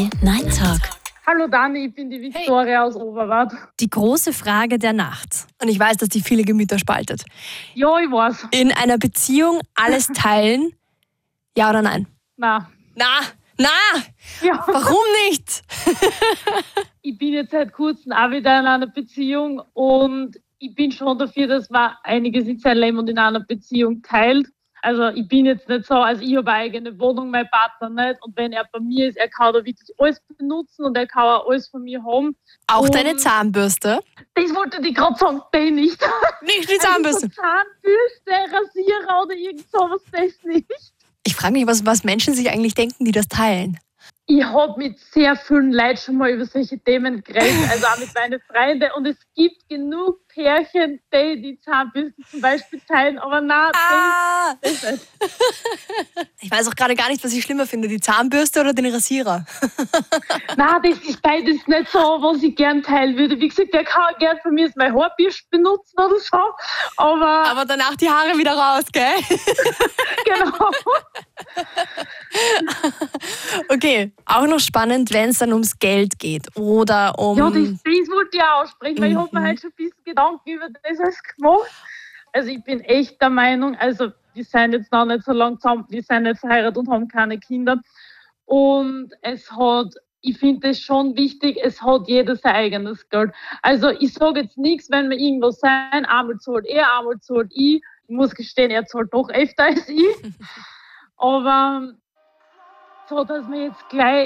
Night Talk. Hallo Dani, ich bin die Viktoria aus Oberwart. Die große Frage der Nacht. Und ich weiß, dass die viele Gemüter spaltet. Ja, ich weiß. In einer Beziehung alles teilen, ja oder nein? Nein. Na, Ja. warum nicht? Ich bin jetzt seit kurzem auch wieder in einer Beziehung und ich bin schon dafür, dass man einiges in seinem Leben und in einer Beziehung teilt. Also ich bin jetzt nicht so, also ich habe eine eigene Wohnung, mein Partner nicht. Und wenn er bei mir ist, er kann da wirklich alles benutzen und er kann auch alles von mir haben. Auch und deine Zahnbürste? Das wollte ich gerade sagen, den nicht. Nicht die Zahnbürste. Also Zahnbürste, Rasierer oder irgend sowas, das nicht. Ich frage mich, was Menschen sich eigentlich denken, die das teilen. Ich habe mit sehr vielen Leuten schon mal über solche Themen geredet, also auch mit meinen Freunden. Und es gibt genug Pärchen, die Zahnbürsten zum Beispiel teilen, aber nein, das nicht. Ich weiß auch gerade gar nicht, was ich schlimmer finde, die Zahnbürste oder den Rasierer. Nein, das ist beides nicht so, was ich gern teilen würde. Wie gesagt, der kann gern von mir mein Haarbürste benutzen oder so, Aber danach die Haare wieder raus, gell? genau. Okay, auch noch spannend, wenn es dann ums Geld geht oder um... Ja, das wollte ich auch aussprechen, weil ich habe mir halt schon ein bisschen Gedanken über das alles gemacht. Also ich bin echt der Meinung, also wir sind jetzt noch nicht so lange zusammen, wir sind nicht verheiratet und haben keine Kinder. Und ich finde es schon wichtig, es hat jeder sein eigenes Geld. Also ich sage jetzt nichts, wenn wir irgendwas sein, einmal zahlt er, einmal zahlt ich. Ich muss gestehen, er zahlt doch öfter als ich. Aber so, dass wir jetzt gleich